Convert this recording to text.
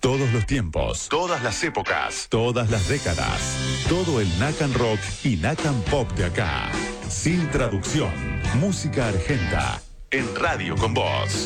Todos los tiempos, todas las épocas, todas las décadas, todo el Nacan Rock y Nacan Pop de acá. Sin traducción, música argenta, en Radio con Vos.